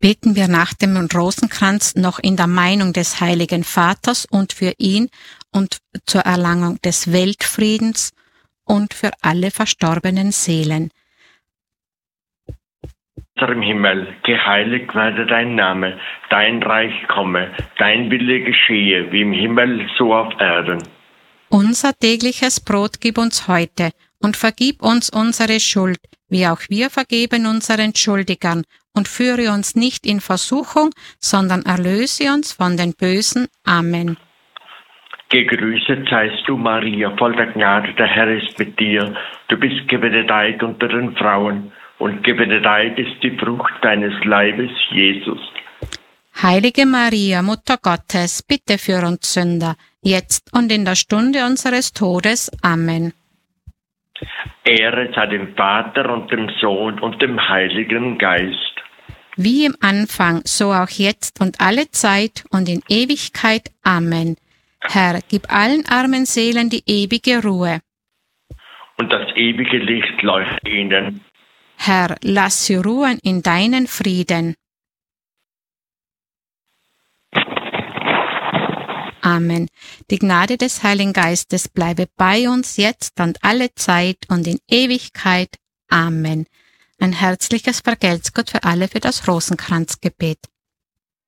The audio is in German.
Beten wir nach dem Rosenkranz noch in der Meinung des Heiligen Vaters und für ihn und zur Erlangung des Weltfriedens und für alle verstorbenen Seelen. Vater im Himmel, geheiligt werde dein Name, dein Reich komme, dein Wille geschehe, wie im Himmel, so auf Erden. Unser tägliches Brot gib uns heute und vergib uns unsere Schuld, wie auch wir vergeben unseren Schuldigern, und führe uns nicht in Versuchung, sondern erlöse uns von den Bösen. Amen. Gegrüßet seist du, Maria, voll der Gnade, der Herr ist mit dir. Du bist gebenedeit unter den Frauen, und gebenedeit ist die Frucht deines Leibes, Jesus. Heilige Maria, Mutter Gottes, bitte für uns Sünder, jetzt und in der Stunde unseres Todes. Amen. Ehre sei dem Vater und dem Sohn und dem Heiligen Geist. Wie im Anfang, so auch jetzt und alle Zeit und in Ewigkeit. Amen. Herr, gib allen armen Seelen die ewige Ruhe. Und das ewige Licht leuchtet ihnen. Herr, lass sie ruhen in deinen Frieden. Amen. Die Gnade des Heiligen Geistes bleibe bei uns jetzt und alle Zeit und in Ewigkeit. Amen. Ein herzliches Vergelt's Gott für alle für das Rosenkranzgebet.